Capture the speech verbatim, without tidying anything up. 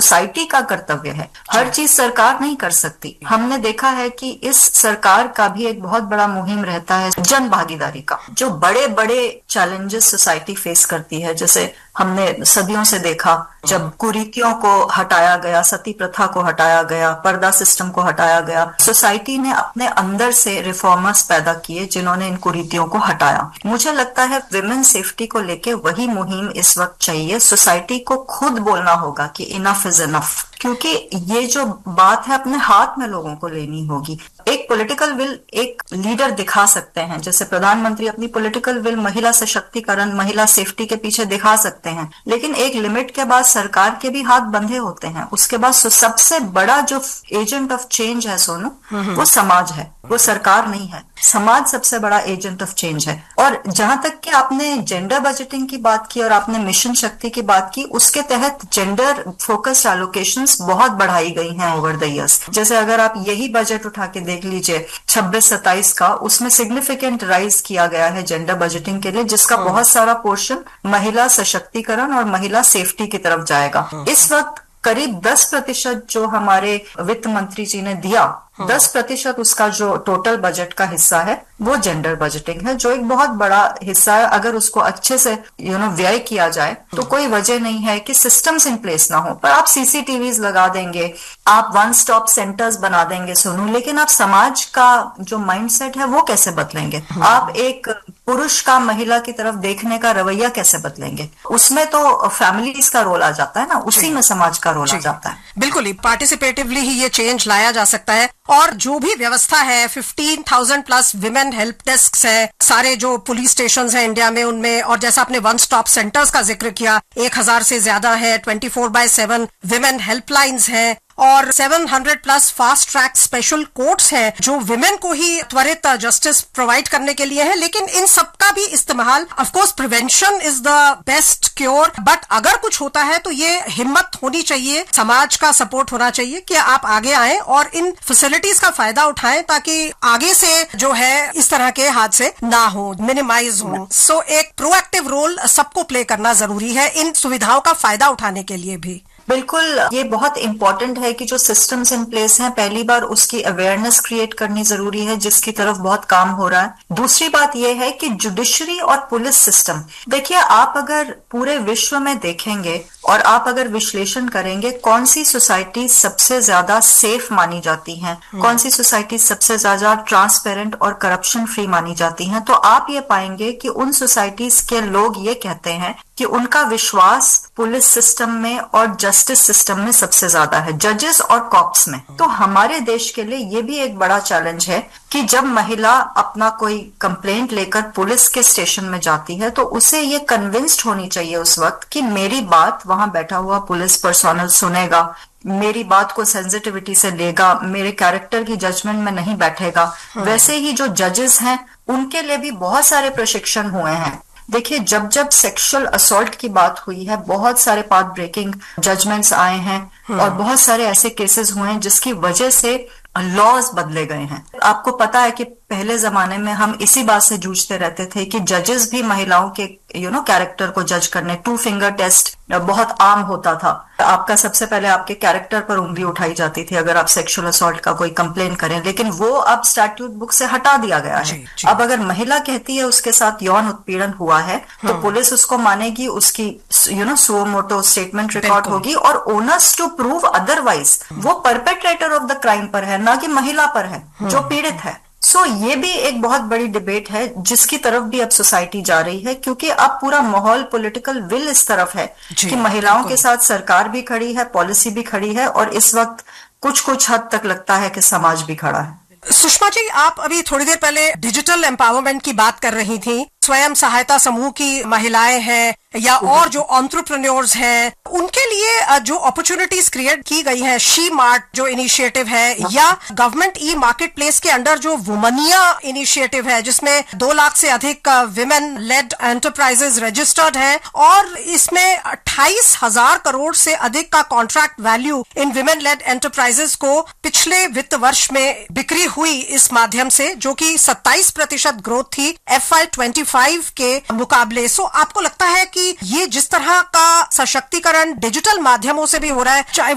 Society का कर्तव्य है। हर चीज सरकार नहीं कर सकती। हमने देखा है कि इस सरकार का भी एक बहुत बड़ा मुहिम रहता है जन भागीदारी का। जो बड़े बड़े चैलेंजेस सोसाइटी फेस करती है, जैसे हमने सदियों से देखा, जब कुरीतियों को हटाया गया, सती प्रथा को हटाया गया, पर्दा सिस्टम को हटाया गया, सोसाइटी ने अपने अंदर से रिफॉर्मर्स पैदा किए जिन्होंने इन कुरीतियों को हटाया। मुझे लगता है विमेन सेफ्टी को लेके वही मुहिम इस वक्त चाहिए। सोसाइटी को खुद बोलना होगा कि इनफ इज इनफ, क्योंकि ये जो बात है अपने हाथ में लोगों को लेनी होगी। एक पॉलिटिकल विल एक लीडर दिखा सकते हैं, जैसे प्रधानमंत्री अपनी पॉलिटिकल विल महिला सशक्तिकरण, महिला सेफ्टी के पीछे दिखा सकते हैं, लेकिन एक लिमिट के बाद सरकार के भी हाथ बंधे होते हैं। उसके बाद सबसे बड़ा जो एजेंट ऑफ चेंज है सोनू, वो समाज है, वो सरकार नहीं है। समाज सबसे बड़ा एजेंट ऑफ चेंज है। और जहां तक कि आपने जेंडर बजटिंग की बात की और आपने मिशन शक्ति की बात की, उसके तहत जेंडर फोकस्ड एलोकेशंस बहुत बढ़ाई गई हैं ओवर द ईयर्स। जैसे अगर आप यही बजट उठा के देख लीजिए छब्बीस सत्ताईस का, उसमें सिग्निफिकेंट राइज किया गया है जेंडर बजटिंग के लिए, जिसका बहुत सारा पोर्शन महिला सशक्तिकरण और महिला सेफ्टी की तरफ जाएगा। इस वक्त करीब दस प्रतिशत जो हमारे वित्त मंत्री जी ने दिया, दस प्रतिशत उसका जो टोटल बजट का हिस्सा है वो जेंडर बजटिंग है, जो एक बहुत बड़ा हिस्सा है। अगर उसको अच्छे से यू नो व्यय किया जाए तो कोई वजह नहीं है कि सिस्टम्स इन प्लेस ना हो। पर आप सीसीटीवीज लगा देंगे, आप वन स्टॉप सेंटर्स बना देंगे सोनू, लेकिन आप समाज का जो माइंडसेट है वो कैसे बदलेंगे? आप एक पुरुष का महिला की तरफ देखने का रवैया कैसे बदलेंगे? उसमें तो फैमिलीज का रोल आ जाता है ना, उसी में समाज का रोल आ जाता है। बिल्कुल ही पार्टिसिपेटिवली ही ये चेंज लाया जा सकता है। और जो भी व्यवस्था है, fifteen thousand plus women help desk है, सारे जो पुलिस स्टेशन है इंडिया में उनमें, और जैसा आपने वन स्टॉप सेंटर्स का जिक्र किया, एक हजार से ज्यादा है, twenty four by seven women helplines है, और सात सौ plus fast track special courts हैं जो विमेन को ही त्वरित जस्टिस प्रोवाइड करने के लिए है। लेकिन इन सबका भी इस्तेमाल, of course prevention is the best cure, but अगर कुछ होता है तो ये हिम्मत होनी चाहिए, समाज का सपोर्ट होना चाहिए कि आप आगे आए और इन फैसिलिटीज का फायदा उठाएं ताकि आगे से जो है इस तरह के हादसे ना हो, मिनिमाइज हो। सो एक प्रोएक्टिव रोल सबको प्ले करना जरूरी है इन सुविधाओं का फायदा उठाने के लिए भी। बिल्कुल, ये बहुत इंपॉर्टेंट है कि जो सिस्टम्स इन प्लेस हैं, पहली बार उसकी अवेयरनेस क्रिएट करनी जरूरी है, जिसकी तरफ बहुत काम हो रहा है। दूसरी बात यह है कि जुडिशरी और पुलिस सिस्टम, देखिए आप अगर पूरे विश्व में देखेंगे और आप अगर विश्लेषण करेंगे कौन सी सोसाइटी सबसे ज्यादा सेफ मानी जाती हैं, कौन सी सोसाइटी सबसे ज्यादा ट्रांसपेरेंट और करप्शन फ्री मानी जाती हैं, तो आप ये पाएंगे कि उन सोसाइटीज के लोग ये कहते हैं कि उनका विश्वास पुलिस सिस्टम में और जस्टिस सिस्टम में सबसे ज्यादा है, जजेस और कॉप्स में। तो हमारे देश के लिए ये भी एक बड़ा चैलेंज है कि जब महिला अपना कोई कंप्लेंट लेकर पुलिस के स्टेशन में जाती है तो उसे ये कन्विंस्ड होनी चाहिए उस वक्त कि मेरी बात वहां बैठा हुआ पुलिस पर्सोनल सुनेगा, मेरी बात को सेंसिटिविटी से लेगा, मेरे कैरेक्टर की जजमेंट में नहीं बैठेगा। वैसे ही जो जजेस हैं उनके लिए भी बहुत सारे प्रशिक्षण हुए हैं। देखिए, जब जब सेक्सुअल असॉल्ट की बात हुई है, बहुत सारे पाथ ब्रेकिंग जजमेंट्स आए हैं और बहुत सारे ऐसे केसेस हुए हैं जिसकी वजह से लॉज बदले गए हैं। आपको पता है कि पहले जमाने में हम इसी बात से जूझते रहते थे कि जजेस भी महिलाओं के यू नो कैरेक्टर को जज करने, टू फिंगर टेस्ट बहुत आम होता था। आपका सबसे पहले आपके कैरेक्टर पर उंगली उठाई जाती थी अगर आप सेक्सुअल असॉल्ट का कोई कंप्लेन करें, लेकिन वो अब स्टैट्यूट बुक से हटा दिया गया है। जी, जी। अब अगर महिला कहती है उसके साथ यौन उत्पीड़न हुआ है तो हाँ। पुलिस उसको मानेगी, उसकी you know suo motu statement record होगी और ओनर्स टू प्रूव अदरवाइज वो परपेट्रेटर ऑफ द क्राइम पर है, ना कि महिला पर है जो पीड़ित है। सो so, ये भी एक बहुत बड़ी डिबेट है जिसकी तरफ भी अब सोसाइटी जा रही है, क्योंकि अब पूरा माहौल, पॉलिटिकल विल इस तरफ है कि महिलाओं के साथ सरकार भी खड़ी है, पॉलिसी भी खड़ी है और इस वक्त कुछ कुछ हद तक लगता है कि समाज भी खड़ा है। सुषमा जी, आप अभी थोड़ी देर पहले डिजिटल एम्पावरमेंट की बात कर रही थी। स्वयं सहायता समूह की महिलाएं हैं या और जो एंटरप्रेन्योर्स हैं, उनके लिए जो अपॉर्चुनिटीज क्रिएट की गई हैं, शी मार्ट जो इनिशिएटिव है या गवर्नमेंट ई मार्केट प्लेस के अंडर जो वुमनिया इनिशिएटिव है जिसमें दो लाख से अधिक विमेन लेड एंटरप्राइजेज रजिस्टर्ड हैं और इसमें अट्ठाईस हजार करोड़ से अधिक का contract value in women lead enterprises को पिछले वित्त वर्ष में बिक्री हुई इस माध्यम से, जो कि सत्ताईस प्रतिशत ग्रोथ थी एफ आई ट्वेंटी फाइव के मुकाबले। सो आपको लगता है कि ये जिस तरह का सशक्तिकरण डिजिटल माध्यमों से भी हो रहा है, चाहे